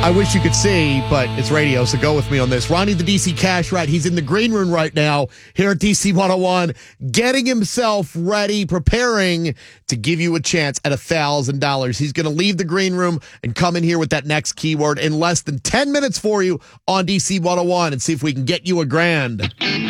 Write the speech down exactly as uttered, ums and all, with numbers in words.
I wish you could see, but it's radio, so go with me on this. Ronnie the D C Cash Rat, he's in the green room right now here at D C one oh one, getting himself ready, preparing to give you a chance at one thousand dollars. He's going to leave the green room and come in here with that next keyword in less than ten minutes for you on D C one oh one and see if we can get you a grand.